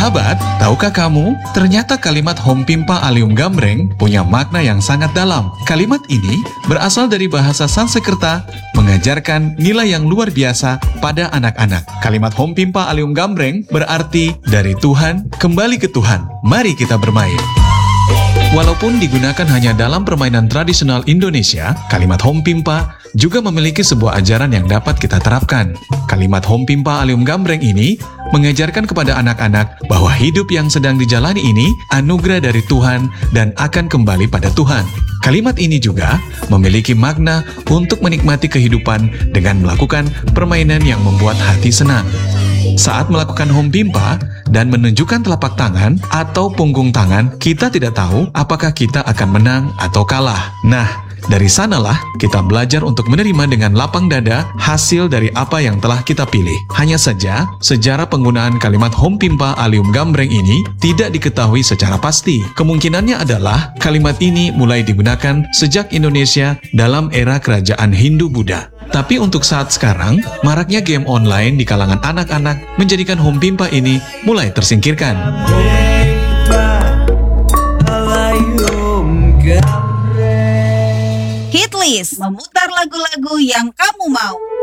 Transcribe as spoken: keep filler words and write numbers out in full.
Sahabat, tahukah kamu, ternyata kalimat Hompimpa Alium Gambreng punya makna yang sangat dalam. Kalimat ini berasal dari bahasa Sanskerta, mengajarkan nilai yang luar biasa pada anak-anak. Kalimat Hompimpa Alium Gambreng berarti dari Tuhan kembali ke Tuhan. Mari kita bermain. Walaupun digunakan hanya dalam permainan tradisional Indonesia, kalimat Hompimpa juga memiliki sebuah ajaran yang dapat kita terapkan. Kalimat Hompimpa Alium Gambreng ini mengajarkan kepada anak-anak bahwa hidup yang sedang dijalani ini anugerah dari Tuhan dan akan kembali pada Tuhan. Kalimat ini juga memiliki makna untuk menikmati kehidupan dengan melakukan permainan yang membuat hati senang. Saat melakukan Hompimpa dan menunjukkan telapak tangan atau punggung tangan, kita tidak tahu apakah kita akan menang atau kalah. Nah, dari sanalah kita belajar untuk menerima dengan lapang dada hasil dari apa yang telah kita pilih. Hanya saja, sejarah penggunaan kalimat Hompimpa Alium Gambreng ini tidak diketahui secara pasti. Kemungkinannya adalah kalimat ini mulai digunakan sejak Indonesia dalam era kerajaan Hindu-Buddha. Tapi untuk saat sekarang, maraknya game online di kalangan anak-anak menjadikan Hompimpa ini mulai tersingkirkan. Hitlist, memutar lagu-lagu yang kamu mau.